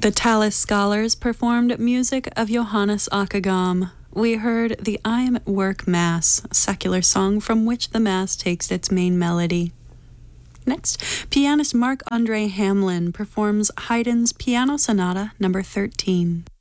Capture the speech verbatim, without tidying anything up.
The Tallis Scholars performed music of Johannes Akagam. We heard the I Am at Work Mass, a secular song from which the Mass takes its main melody. Next, pianist Marc-André Hamelin performs Haydn's Piano Sonata number thirteen.